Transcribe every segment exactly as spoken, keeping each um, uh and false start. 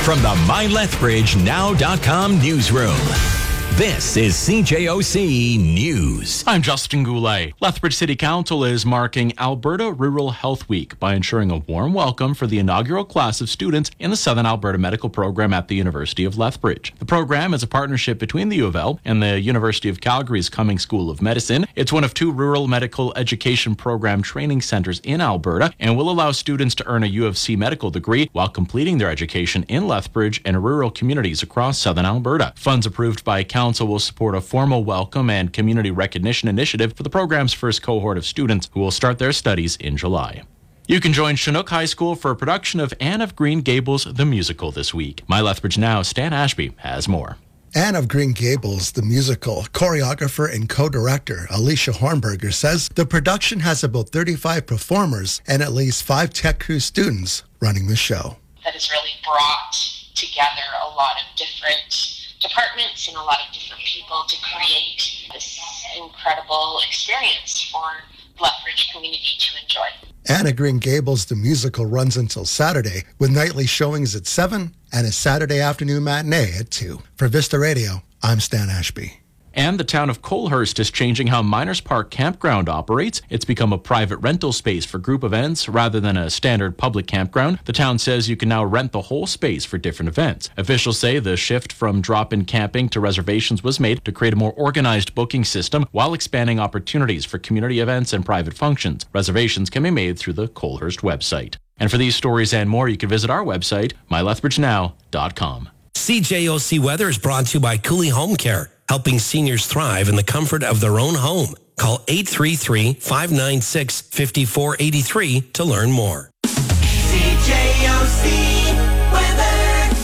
from the my lethbridge now dot com newsroom. This is C J O C News. I'm Justin Goulet. Lethbridge City Council is marking Alberta Rural Health Week by ensuring a warm welcome for the inaugural class of students in the Southern Alberta Medical Program at the University of Lethbridge. The program is a partnership between the U of L and the University of Calgary's Cumming School of Medicine. It's one of two rural medical education program training centers in Alberta and will allow students to earn a U of C medical degree while completing their education in Lethbridge and rural communities across Southern Alberta. Funds approved by Council Council will support a formal welcome and community recognition initiative for the program's first cohort of students who will start their studies in July. You can join Chinook High School for a production of Anne of Green Gables the Musical this week. My Lethbridge Now, Stan Ashby has more. Anne of Green Gables, the musical, choreographer and co-director Alicia Hornberger says the production has about thirty-five performers and at least five Tech Crew students running the show. That has really brought together a lot of different departments and a lot of different people to create this incredible experience for the Lethbridge community to enjoy. Anne of Green Gables, the musical, runs until Saturday with nightly showings at seven and a Saturday afternoon matinee at two. For Vista Radio, I'm Stan Ashby. And the town of Colehurst is changing how Miners Park Campground operates. It's become a private rental space for group events rather than a standard public campground. The town says you can now rent the whole space for different events. Officials say the shift from drop-in camping to reservations was made to create a more organized booking system while expanding opportunities for community events and private functions. Reservations can be made through the Colehurst website. And for these stories and more, you can visit our website, my lethbridge now dot com. C J O C Weather is brought to you by Cooley Home Care, helping seniors thrive in the comfort of their own home. Call eight three three, five nine six, five four eight three to learn more. C J O C Weather.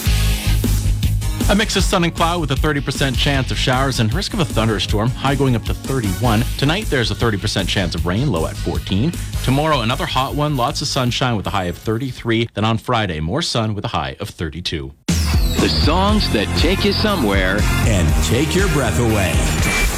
A mix of sun and cloud with a thirty percent chance of showers and risk of a thunderstorm, high going up to thirty-one. Tonight, there's a thirty percent chance of rain, low at fourteen. Tomorrow, another hot one, lots of sunshine with a high of thirty-three. Then on Friday, more sun with a high of thirty-two. The songs that take you somewhere and take your breath away.